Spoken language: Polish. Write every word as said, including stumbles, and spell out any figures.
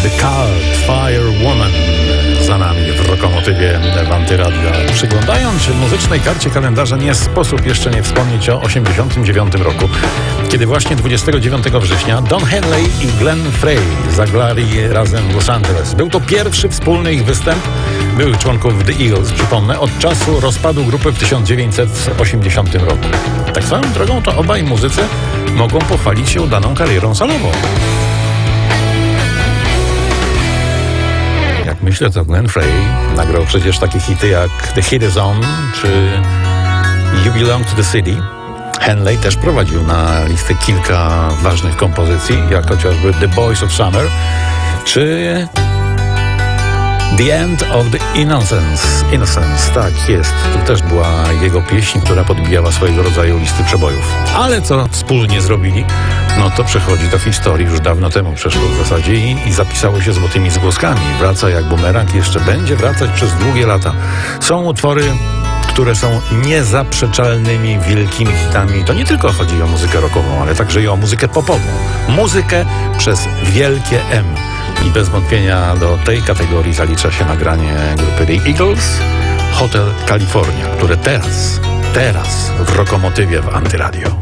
The Cult, Firewoman za nami w Rokomotywie w Antyradio. Przyglądając się muzycznej karcie kalendarza, nie sposób jeszcze nie wspomnieć o osiemdziesiątym dziewiątym roku, kiedy właśnie dwudziestego dziewiątego września Don Henley i Glenn Frey zagrali razem w Los Angeles. Był to pierwszy wspólny ich występ byłych członków The Eagles, przypomnę, od czasu rozpadu grupy w tysiąc dziewięćset osiemdziesiątym roku. Tak swoją drogą to obaj muzycy mogą pochwalić się udaną karierą salową. Jak myślę, to Glenn Frey nagrał przecież takie hity jak The Heat Is On czy You Belong to the City. Henley też prowadził na listę kilka ważnych kompozycji, jak chociażby The Boys of Summer czy The End of the Innocence. Innocence, tak jest. To też była jego pieśń, która podbijała swojego rodzaju listy przebojów. Ale co wspólnie zrobili, no to przechodzi do historii. Już dawno temu przeszło w zasadzie i, i zapisało się złotymi zgłoskami. Wraca jak bumerang i jeszcze będzie wracać przez długie lata. Są utwory, które są niezaprzeczalnymi, wielkimi hitami. To nie tylko chodzi o muzykę rockową, ale także i o muzykę popową. Muzykę przez wielkie M. I bez wątpienia do tej kategorii zalicza się nagranie grupy The Eagles, Hotel California, które teraz, teraz w Rokomotywie w Antyradio.